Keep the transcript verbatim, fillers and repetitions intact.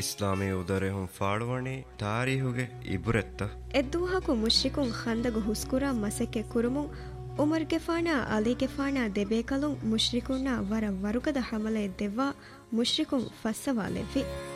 ಇಸ್ಲಾಮಿ ಉದರೆಹುಂ ಫಾಳುವಣಿ ತಾರೀಹುಗೆ ಇಬುರೆತ್ತ ಎದ್ದುಹಾಕು ಮುಶ್ರಿಕುಂ ಖಂದಗು ಹುಸ್ಕುರಾ ಮಸಕ್ಕೆ ಕುರುಮುಂ ಉಮರ್ ಗೆಫಾನಾ ಅಲಿ ಗೆಫಾನಾ ದೆಬೇಕಲುಂ ಮುಶ್ರಿಕುನ್ನ ವರ ವರುಗದ ಹಮಲೆ ದೆವ್ವಾ ಮುಶ್ರಿಕುಂ ಫಸ್ಸವಾಲೆವ್ವಿ